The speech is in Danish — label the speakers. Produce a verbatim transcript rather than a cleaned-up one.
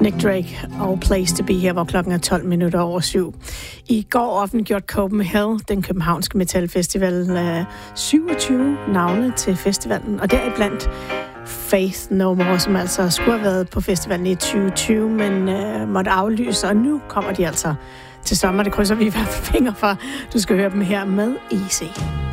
Speaker 1: Nick Drake og Place to Be her, hvor klokken er tolv minutter over syv. I går offentliggjort Copenhagen, den københavnske metalfestival, uh, syvogtyve navne til festivalen, og deriblandt Faith No More, som altså skulle have været på festivalen i tyve tyve, men uh, måtte aflyse, og nu kommer de altså til sommer. Det krydser vi i hvert fald fingre for. Du skal høre dem her med Easy.